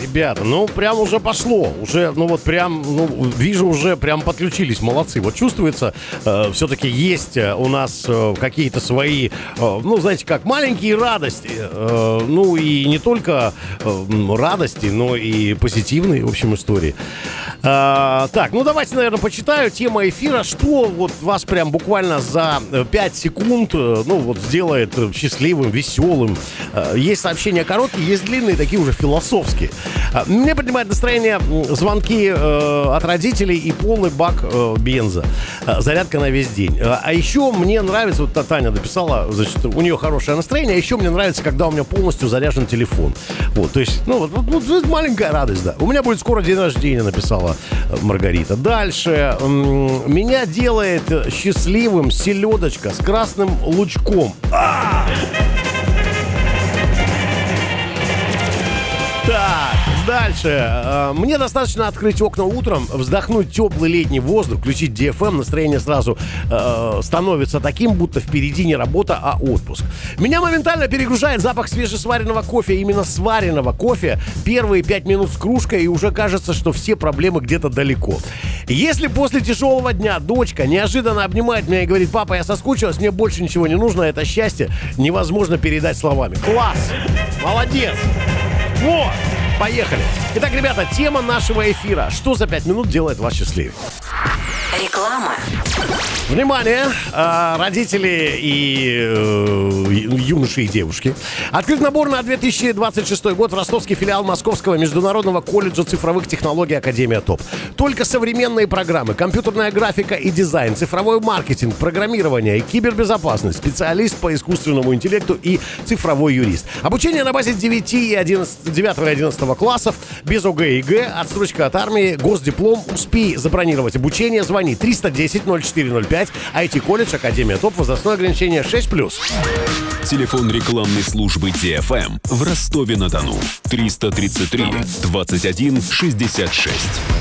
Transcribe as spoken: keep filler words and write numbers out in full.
ребята, ну прям уже пошло. Уже, ну вот прям, ну вижу, уже прям подключились, молодцы. Вот чувствуется, э, все-таки есть у нас э, какие-то свои, э, ну знаете как, маленькие радости. Э, ну и не только э, радости, но и позитивные, в общем, истории. Э, так, ну давайте, наверное, почитаю. Тема эфира, что вот вас прям буквально за пять секунд, э, ну вот сделает счастливым, веселым. Э, есть сообщения короткие, есть длинные, такие уже философские. Мне поднимает настроение звонки э, от родителей и полный бак э, бенза. Э, зарядка на весь день. Э, а еще мне нравится, вот Таня написала, значит, у нее хорошее настроение, а еще мне нравится, когда у меня полностью заряжен телефон. Вот, то есть, ну, вот, вот, вот маленькая радость, да. У меня будет скоро день рождения, написала Маргарита. Дальше. М- меня делает счастливым селедочка с красным лучком. А! Так, дальше. Мне достаточно открыть окна утром, вздохнуть теплый летний воздух, включить ди эф эм, настроение сразу э, становится таким, будто впереди не работа, а отпуск. Меня моментально перегружает запах свежесваренного кофе, именно сваренного кофе. Первые пять минут с кружкой, и уже кажется, что все проблемы где-то далеко. Если после тяжелого дня дочка неожиданно обнимает меня и говорит: папа, я соскучилась, мне больше ничего не нужно, это счастье невозможно передать словами. Класс! Молодец! Вот! Поехали! Итак, ребята, тема нашего эфира. Что за пять минут делает вас счастливее? Реклама. Внимание, родители и юноши и девушки. Открыт набор на две тысячи двадцать шестой год в ростовский филиал Московского международного колледжа цифровых технологий Академия ТОП. Только современные программы, компьютерная графика и дизайн, цифровой маркетинг, программирование и кибербезопасность, специалист по искусственному интеллекту и цифровой юрист. Обучение на базе девяти и одиннадцати, девятого и одиннадцатого классов, без ОГЭ и ЕГЭ, отсрочка от армии, госдиплом. Успей забронировать обучение, звони триста десять ноль четыре ноль пять. ай ти-колледж, Академия ТОП, возрастное ограничение шесть плюс. Телефон рекламной службы ди эф эм в Ростове-на-Дону. триста тридцать три двадцать один шестьдесят шесть.